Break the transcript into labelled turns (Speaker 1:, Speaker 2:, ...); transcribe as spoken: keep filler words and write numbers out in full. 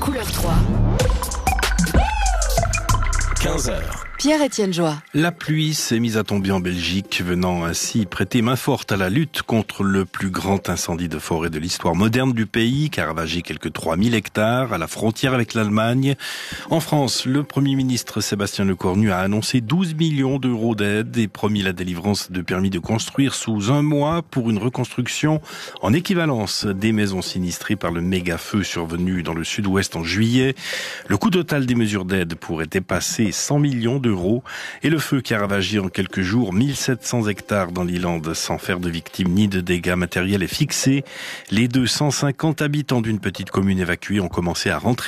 Speaker 1: Couleur trois.
Speaker 2: quinze heures.
Speaker 1: Pierre-Étienne Joie.
Speaker 3: La pluie s'est mise à tomber en Belgique, venant ainsi prêter main forte à la lutte contre le plus grand incendie de forêt de l'histoire moderne du pays, qui a ravagé quelques trois mille hectares à la frontière avec l'Allemagne. En France, le Premier ministre Sébastien Lecornu a annoncé douze millions d'euros d'aide et promis la délivrance de permis de construire sous un mois pour une reconstruction en équivalence des maisons sinistrées par le méga-feu survenu dans le sud-ouest en juillet. Le coût total des mesures d'aide pourrait dépasser cent millions d'euros. Et le feu qui a ravagé en quelques jours mille sept cents hectares dans l'Îlande sans faire de victimes ni de dégâts matériels est fixé. Les deux cent cinquante habitants d'une petite commune évacuée ont commencé à rentrer